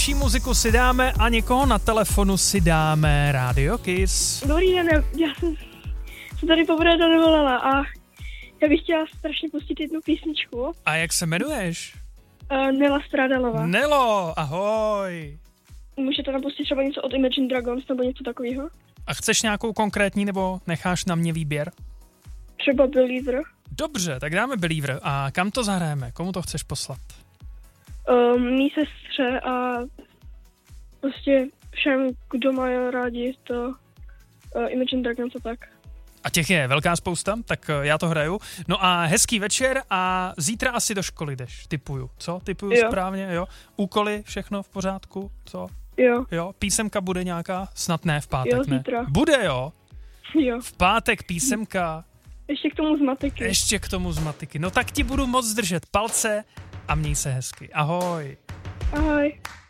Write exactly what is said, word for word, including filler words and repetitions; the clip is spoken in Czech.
další muziku si dáme a někoho na telefonu si dáme Radio Kiss. Dobrý den, já jsem se tady poprvé dovolala a já bych chtěla strašně pustit jednu písničku. A jak se jmenuješ? Uh, Nela Strádalová. Nelo, ahoj. Můžete napustit třeba něco od Imagine Dragons nebo něco takového? A chceš nějakou konkrétní nebo necháš na mě výběr? Třeba Believer. Dobře, tak dáme Believer. A kam to zahrajeme? Komu to chceš poslat? Um, mý sestře a prostě všem, kdo mají rádi to uh, Imagine Dragons a tak. A těch je velká spousta, tak já to hraju. No a hezký večer a zítra asi do školy jdeš, tipuju. Co? Tipuju jo. Správně, jo? Úkoly, všechno v pořádku, co? Jo. Jo, písemka bude nějaká? Snad ne v pátek, jo, ne? Zítra. Bude, jo? Jo. V pátek písemka. Ještě k tomu z matiky. Ještě k tomu z matiky. No tak ti budu moc držet palce a měj se hezky. Ahoj. Ahoj.